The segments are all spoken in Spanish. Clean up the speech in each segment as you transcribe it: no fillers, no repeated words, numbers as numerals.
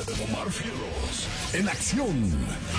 Omar Fierros, en acción.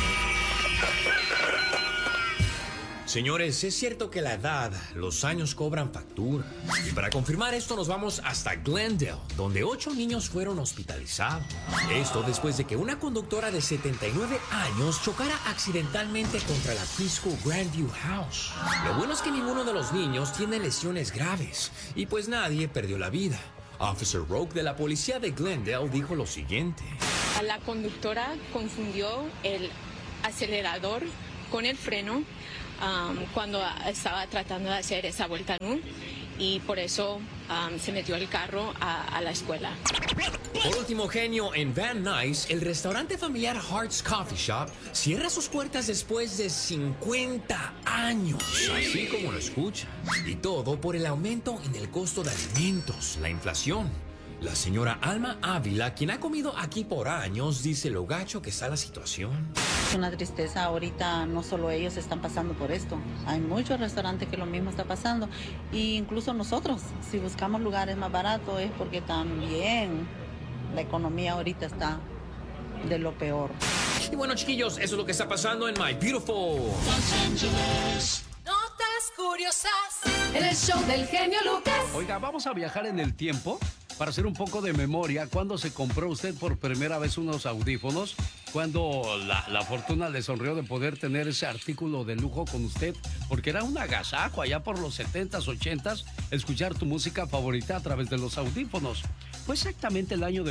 Señores, es cierto que la edad, los años cobran factura. Y para confirmar esto nos vamos hasta Glendale, donde 8 niños fueron hospitalizados. Esto después de que una conductora de 79 años chocara accidentalmente contra la preschool Grandview House. Lo bueno es que ninguno de los niños tiene lesiones graves y pues nadie perdió la vida. Officer Roque de la policía de Glendale dijo lo siguiente. La conductora confundió el acelerador con el freno cuando estaba tratando de hacer esa vuelta en U y por eso se metió el carro a la escuela. Por último, genio, en Van Nuys, el restaurante familiar Hart's Coffee Shop cierra sus puertas después de 50 años, así como lo escucha. Y todo por el aumento en el costo de alimentos, la inflación. La señora Alma Ávila, quien ha comido aquí por años, dice lo gacho que está la situación. Es una tristeza, ahorita no solo ellos están pasando por esto, hay muchos restaurantes que lo mismo está pasando, e incluso nosotros, si buscamos lugares más baratos es porque también la economía ahorita está de lo peor. Y bueno, chiquillos, eso es lo que está pasando en My Beautiful Los Angeles. Notas curiosas en el show del genio Lucas. Oiga, vamos a viajar en el tiempo para hacer un poco de memoria. ¿Cuándo se compró usted por primera vez unos audífonos? ¿Cuándo la fortuna le sonrió de poder tener ese artículo de lujo con usted? Porque era un agasajo allá por los 70s, 80s, escuchar tu música favorita a través de los audífonos. Fue exactamente el año de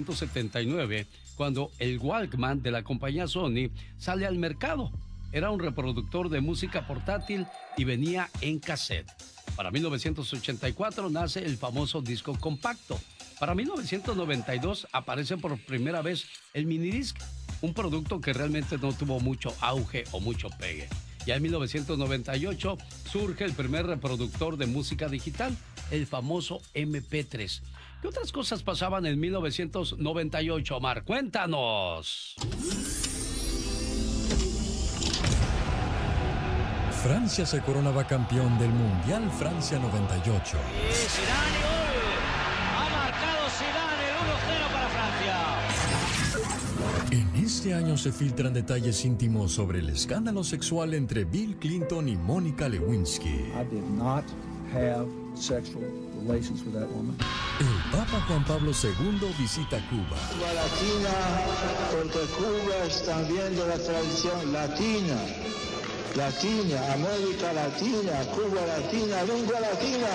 1979 cuando el Walkman de la compañía Sony sale al mercado. Era un reproductor de música portátil y venía en cassette. Para 1984 nace el famoso disco compacto. Para 1992 aparece por primera vez el minidisc, un producto que realmente no tuvo mucho auge o mucho pegue. Ya en 1998 surge el primer reproductor de música digital, el famoso MP3. ¿Qué otras cosas pasaban en 1998, Omar? ¡Cuéntanos! Francia se coronaba campeón del Mundial Francia 98. Zidane, gol. Ha marcado Zidane el 1-0 para Francia. En este año se filtran detalles íntimos sobre el escándalo sexual entre Bill Clinton y Mónica Lewinsky. I did not have sexual relations with that woman. El Papa Juan Pablo II visita Cuba. Cuba latina, porque Cuba está viendo la tradición latina. Latina, América Latina, Cuba Latina, lengua latina.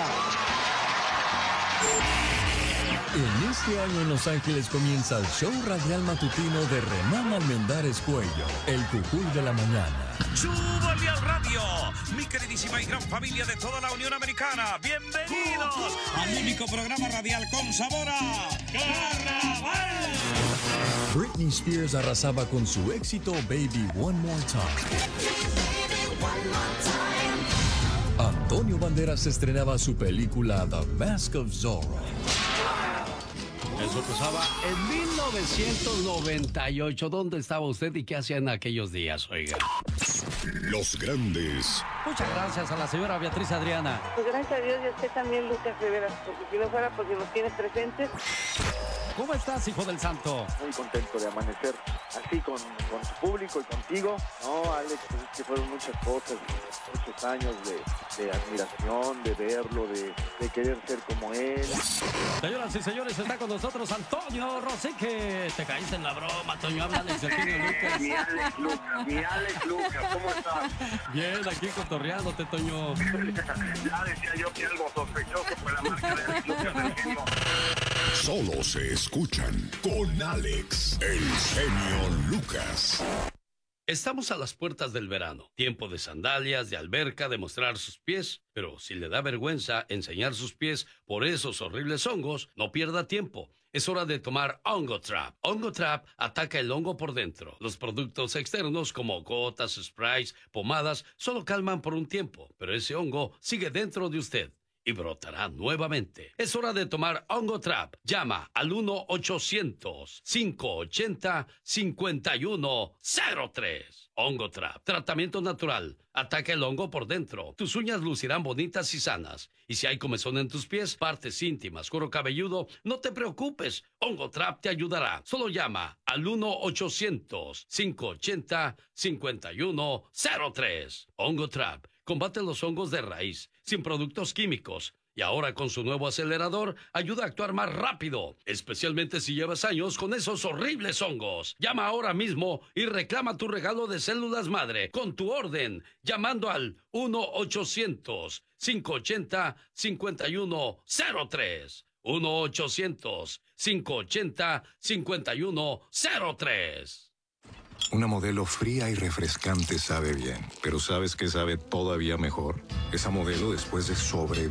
En este año en Los Ángeles comienza el show radial matutino de Renán Almendares Cuello, el Cucuy de la mañana. ¡Súbale al radio! Mi queridísima y gran familia de toda la Unión Americana, ¡bienvenidos al único programa radial con sabor a carnaval! Britney Spears arrasaba con su éxito Baby One More Time. Antonio Banderas estrenaba su película The Mask of Zorro. Eso pasaba en 1998. ¿Dónde estaba usted y qué hacía en aquellos días, oiga? Los grandes. Muchas gracias a la señora Beatriz Adriana. Pues gracias a Dios y a usted también, Lucas Rivera, porque si no fuera porque nos tiene presentes. ¿Cómo estás, hijo del santo? Muy contento de amanecer así con tu público y contigo. No, Alex, pues es que fueron muchas cosas, muchos años de admiración, de verlo, de querer ser como él. Señoras y señores, está con nosotros Antonio Rosique. Te caíste en la broma, Toño. Habla Alex del genio Lucas. Mi Alex Lucas, ¿cómo estás? Bien, aquí cotorreándote, Toño. Ya decía yo que algo sospechoso fue la marca de Alex Lucas del genio. Solo se escuchan con Alex, el genio Lucas. Estamos a las puertas del verano, tiempo de sandalias, de alberca, de mostrar sus pies, pero si le da vergüenza enseñar sus pies por esos horribles hongos, no pierda tiempo. Es hora de tomar Hongo Trap. Hongo Trap ataca el hongo por dentro. Los productos externos como gotas, sprays, pomadas, solo calman por un tiempo, pero ese hongo sigue dentro de usted. y brotará nuevamente. Es hora de tomar Ongotrap. Llama al 1-800-580-5103. Ongotrap, tratamiento natural. Ataca el hongo por dentro. Tus uñas lucirán bonitas y sanas. Y si hay comezón en tus pies, partes íntimas, cuero cabelludo, no te preocupes. Ongotrap te ayudará. Solo llama al 1-800-580-5103. Ongotrap combate los hongos de raíz, sin productos químicos. Y ahora con su nuevo acelerador, ayuda a actuar más rápido, especialmente si llevas años con esos horribles hongos. Llama ahora mismo y reclama tu regalo de células madre con tu orden, llamando al 1-800-580-5103. 1-800-580-5103. Una modelo fría y refrescante sabe bien, pero ¿sabes qué sabe todavía mejor? Esa modelo, después de sobrevivir